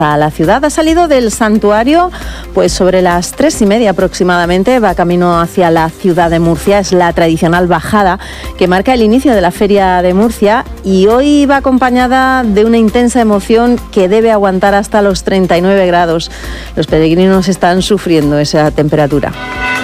a la ciudad. Ha salido del santuario pues sobre las 3:30 aproximadamente, va camino hacia la ciudad de Murcia. Es la tradicional bajada que marca el inicio de la Feria de Murcia y hoy va acompañada de una intensa emoción que debe aguantar hasta los 39 grados. Los peregrinos están sufriendo esa temperatura.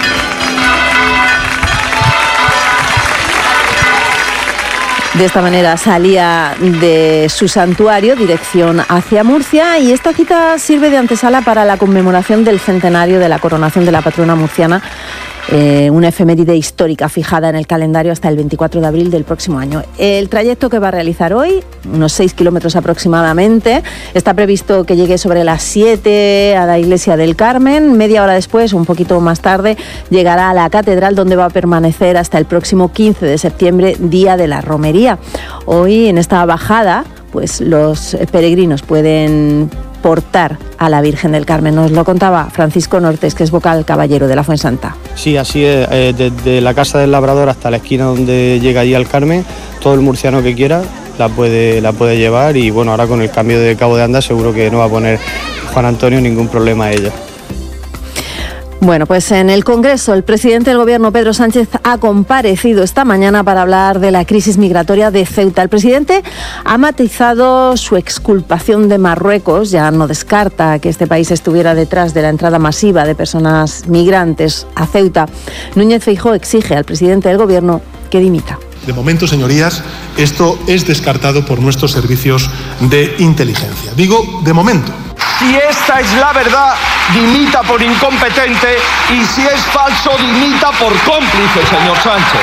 De esta manera salía de su santuario dirección hacia Murcia y esta cita sirve de antesala para la conmemoración del centenario de la coronación de la patrona murciana, una efeméride histórica fijada en el calendario hasta el 24 de abril del próximo año. El trayecto que va a realizar hoy, unos 6 kilómetros aproximadamente, está previsto que llegue sobre las 7 a la Iglesia del Carmen. Media hora después, un poquito más tarde, llegará a la Catedral, donde va a permanecer hasta el próximo 15 de septiembre, Día de la Romería. Hoy, en esta bajada, pues los peregrinos pueden portar a la Virgen del Carmen. Nos lo contaba Francisco Nortes, que es vocal caballero de la Fuensanta. Sí, así es, desde la Casa del Labrador hasta la esquina donde llega allí al Carmen, todo el murciano que quiera la puede llevar y bueno, ahora con el cambio de cabo de anda seguro que no va a poner Juan Antonio ningún problema a ella. Bueno, pues en el Congreso el presidente del Gobierno, Pedro Sánchez, ha comparecido esta mañana para hablar de la crisis migratoria de Ceuta. El presidente ha matizado su exculpación de Marruecos, ya no descarta que este país estuviera detrás de la entrada masiva de personas migrantes a Ceuta. Núñez Feijóo exige al presidente del Gobierno que dimita. De momento, señorías, esto es descartado por nuestros servicios de inteligencia. Digo, de momento. Si esta es la verdad, dimita por incompetente y si es falso, dimita por cómplice, señor Sánchez.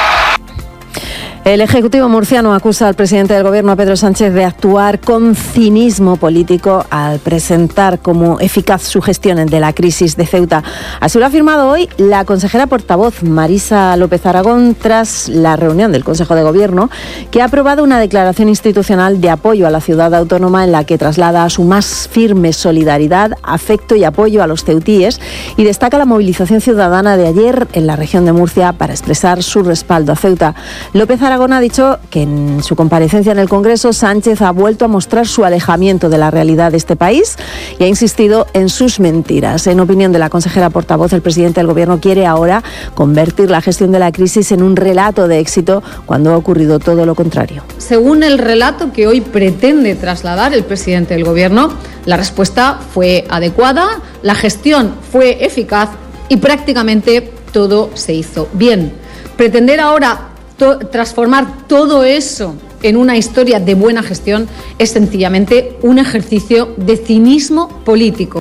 El Ejecutivo murciano acusa al presidente del Gobierno, Pedro Sánchez, de actuar con cinismo político al presentar como eficaz su gestión de la crisis de Ceuta. Así lo ha afirmado hoy la consejera portavoz Marisa López Aragón tras la reunión del Consejo de Gobierno, que ha aprobado una declaración institucional de apoyo a la ciudad autónoma en la que traslada su más firme solidaridad, afecto y apoyo a los ceutíes y destaca la movilización ciudadana de ayer en la región de Murcia para expresar su respaldo a Ceuta. López Aragón ha dicho que en su comparecencia en el Congreso, Sánchez ha vuelto a mostrar su alejamiento de la realidad de este país y ha insistido en sus mentiras. En opinión de la consejera portavoz, el presidente del Gobierno quiere ahora convertir la gestión de la crisis en un relato de éxito cuando ha ocurrido todo lo contrario. Según el relato que hoy pretende trasladar el presidente del Gobierno, la respuesta fue adecuada, la gestión fue eficaz y prácticamente todo se hizo bien. Pretender ahora transformar todo eso en una historia de buena gestión es sencillamente un ejercicio de cinismo político.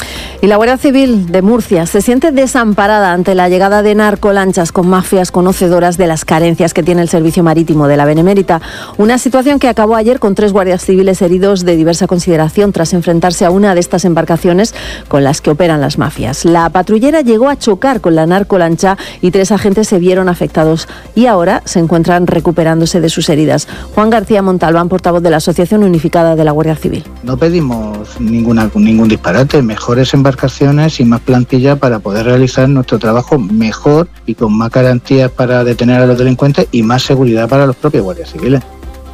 Y la Guardia Civil de Murcia se siente desamparada ante la llegada de narcolanchas con mafias conocedoras de las carencias que tiene el servicio marítimo de la Benemérita. Una situación que acabó ayer con 3 guardias civiles heridos de diversa consideración tras enfrentarse a una de estas embarcaciones con las que operan las mafias. La patrullera llegó a chocar con la narcolancha y 3 agentes se vieron afectados y ahora se encuentran recuperándose de sus heridas. Juan García Montalbán, portavoz de la Asociación Unificada de la Guardia Civil. No pedimos ningún disparate, mejores embarcaciones y más plantilla para poder realizar nuestro trabajo mejor y con más garantías para detener a los delincuentes y más seguridad para los propios guardias civiles.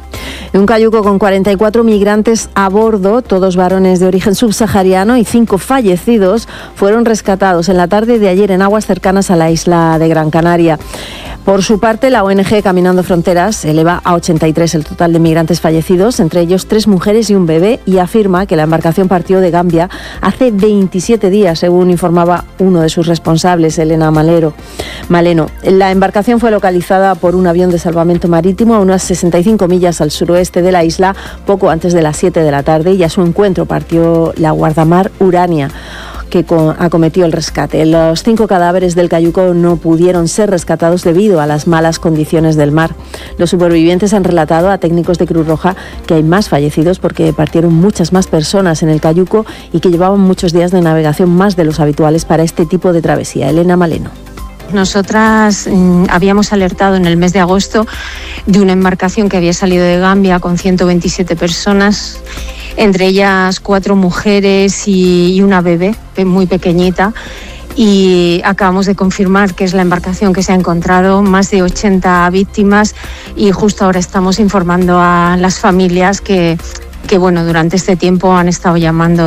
Un cayuco con 44 migrantes a bordo, todos varones de origen subsahariano y 5 fallecidos, fueron rescatados en la tarde de ayer en aguas cercanas a la isla de Gran Canaria. Por su parte, la ONG Caminando Fronteras eleva a 83 el total de migrantes fallecidos, entre ellos 3 mujeres y un bebé, y afirma que la embarcación partió de Gambia hace 27 días, según informaba uno de sus responsables, Elena Maleno. La embarcación fue localizada por un avión de salvamento marítimo a unas 65 millas al suroeste de la isla, poco antes de las 7 de la tarde, y a su encuentro partió la guardamar Urania, que acometió el rescate. Los 5 cadáveres del cayuco no pudieron ser rescatados debido a las malas condiciones del mar. Los supervivientes han relatado a técnicos de Cruz Roja que hay más fallecidos porque partieron muchas más personas en el cayuco y que llevaban muchos días de navegación más de los habituales para este tipo de travesía. Elena Maleno. Nosotras habíamos alertado en el mes de agosto de una embarcación que había salido de Gambia con 127 personas, entre ellas 4 mujeres y una bebé muy pequeñita, y acabamos de confirmar que es la embarcación que se ha encontrado, más de 80 víctimas, y justo ahora estamos informando a las familias que que bueno, durante este tiempo han estado llamando